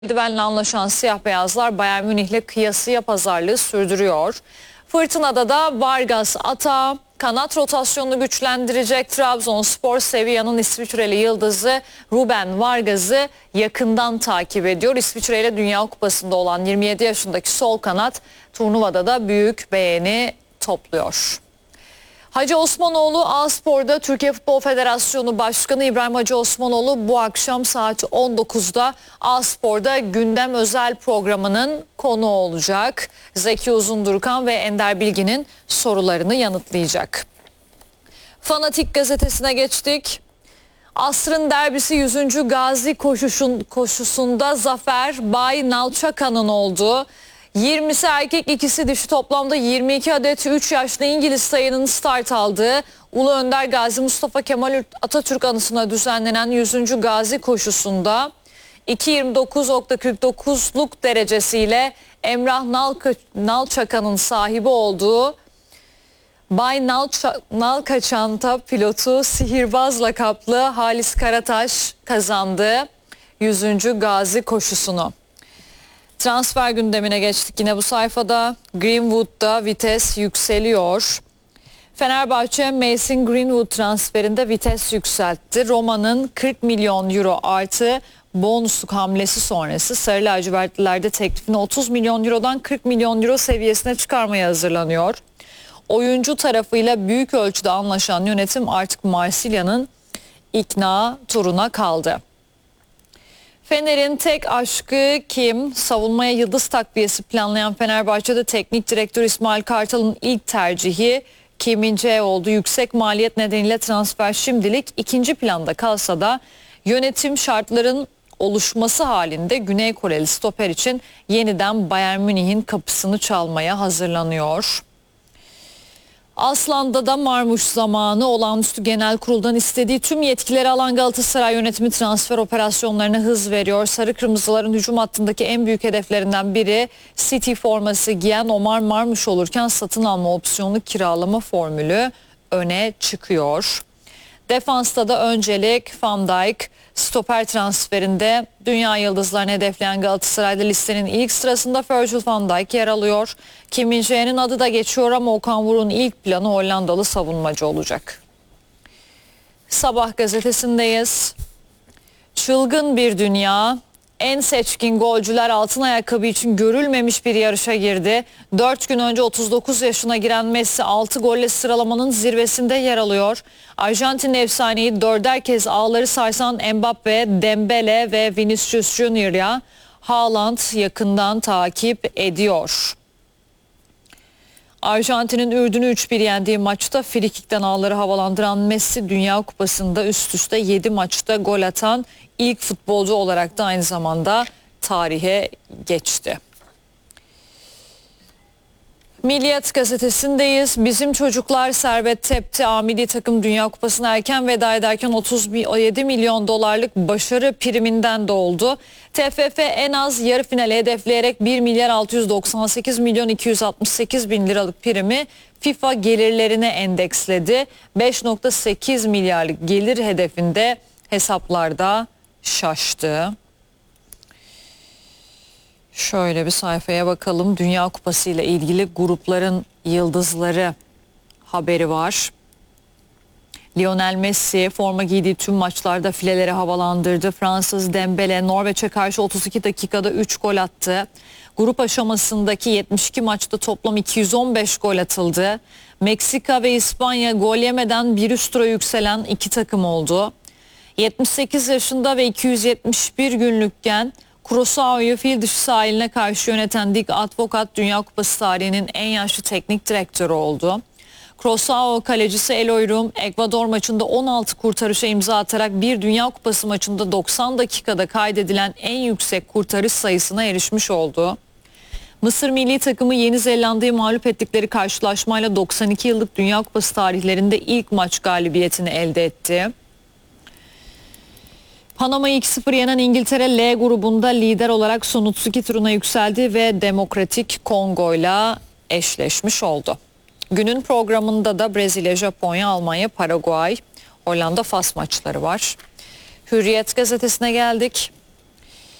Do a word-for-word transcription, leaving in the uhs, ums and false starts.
Eldivenle anlaşan siyah beyazlar Bayern Münih'le kıyasıya pazarlığı sürdürüyor. Fırtınada da Vargas Ata kanat rotasyonunu güçlendirecek. Trabzonspor Sevilla'nın İsviçreli yıldızı Ruben Vargas'ı yakından takip ediyor. İsviçre ile Dünya Kupası'nda olan yirmi yedi yaşındaki sol kanat turnuvada da büyük beğeni topluyor. Hacı Osmanoğlu A-Spor'da Türkiye Futbol Federasyonu Başkanı İbrahim Hacı Osmanoğlu bu akşam saat on dokuzda A-Spor'da gündem özel programının konuğu olacak. Zeki Uzundurkan ve Ender Bilgin'in sorularını yanıtlayacak. Fanatik gazetesine geçtik. Asrın derbisi yüzüncü Gazi koşuşun, koşusunda zafer Bay Nalçakan'ın oldu. yirmisi erkek, ikisi dişi, toplamda yirmi iki adet üç yaşlı İngiliz sayının start aldığı Ulu Önder Gazi Mustafa Kemal Atatürk anısına düzenlenen yüzüncü Gazi koşusunda iki yirmi dokuz nokta kırk dokuzluk derecesiyle Emrah Nalka, Nalçakan'ın sahibi olduğu Bay Nalça, Nalkaçanta pilotu sihirbaz lakaplı Halis Karataş kazandı yüzüncü Gazi koşusunu. Transfer gündemine geçtik yine bu sayfada. Greenwood'da vites yükseliyor. Fenerbahçe Mason Greenwood transferinde vites yükseltti. Roma'nın kırk milyon euro artı bonusluk hamlesi sonrası Sarı Lacivertliler de teklifini otuz milyon eurodan kırk milyon euro seviyesine çıkarmaya hazırlanıyor. Oyuncu tarafıyla büyük ölçüde anlaşan yönetim artık Marsilya'nın ikna turuna kaldı. Fener'in tek aşkı kim? Savunmaya yıldız takviyesi planlayan Fenerbahçe'de teknik direktör İsmail Kartal'ın ilk tercihi Kim Min-jae oldu. Yüksek maliyet nedeniyle transfer şimdilik ikinci planda kalsa da yönetim şartların oluşması halinde Güney Koreli stoper için yeniden Bayern Münih'in kapısını çalmaya hazırlanıyor. Aslan'da da Marmuş zamanı. Olağanüstü Genel Kurul'dan istediği tüm yetkileri alan Galatasaray yönetimi transfer operasyonlarına hız veriyor. Sarı Kırmızıların hücum hattındaki en büyük hedeflerinden biri City forması giyen Omar Marmuş olurken satın alma opsiyonlu kiralama formülü öne çıkıyor. Defansta da öncelik Van Dijk, stoper transferinde dünya yıldızlarını hedefleyen Galatasaray'da listenin ilk sırasında Virgil van Dijk yer alıyor. Kim Min-jae'nin adı da geçiyor ama Okan Buruk'un ilk planı Hollandalı savunmacı olacak. Sabah gazetesindeyiz. Çılgın bir dünya. En seçkin golcüler altın ayakkabı için görülmemiş bir yarışa girdi. dört gün önce otuz dokuz yaşına giren Messi altı golle sıralamanın zirvesinde yer alıyor. Arjantin efsaneyi dörder kez ağları sarsan Mbappe, Dembele ve Vinicius Junior'ya Haaland yakından takip ediyor. Arjantin'in Ürdün'ü üç bir yendiği maçta frikikten ağları havalandıran Messi Dünya Kupası'nda üst üste yedi maçta gol atan ilk futbolcu olarak da aynı zamanda tarihe geçti. Milliyet gazetesindeyiz. Bizim çocuklar Servet Tepti A milli takım Dünya Kupası'na erken veda ederken otuz yedi milyon dolarlık başarı priminden de oldu. T F F en az yarı finale hedefleyerek bir milyar altı yüz doksan sekiz milyon iki yüz altmış sekiz bin liralık primi FIFA gelirlerine endeksledi. beş nokta sekiz milyarlık gelir hedefinde hesaplarda şaştı. Şöyle bir sayfaya bakalım. Dünya Kupası ile ilgili grupların yıldızları haberi var. Lionel Messi forma giydiği tüm maçlarda fileleri havalandırdı. Fransız Dembele Norveç'e karşı otuz iki dakikada üç gol attı. Grup aşamasındaki yetmiş iki maçta toplam iki yüz on beş gol atıldı. Meksika ve İspanya gol yemeden bir üst tura yükselen iki takım oldu. yetmiş sekiz yaşında ve iki yüz yetmiş bir günlükken Curaçao'yu fil dışı sahiline karşı yöneten Dick Advocat Dünya Kupası tarihinin en yaşlı teknik direktörü oldu. Curaçao kalecisi Eloy Rum, Ekvador maçında on altı kurtarışa imza atarak bir Dünya Kupası maçında doksan dakikada kaydedilen en yüksek kurtarış sayısına erişmiş oldu. Mısır milli takımı Yeni Zelanda'yı mağlup ettikleri karşılaşmayla doksan iki yıllık Dünya Kupası tarihlerinde ilk maç galibiyetini elde etti. Panama'yı iki sıfır yenen İngiltere L grubunda lider olarak son otuz iki turuna yükseldi ve Demokratik Kongo'yla eşleşmiş oldu. Günün programında da Brezilya, Japonya, Almanya, Paraguay, Hollanda, Fas maçları var. Hürriyet gazetesine geldik.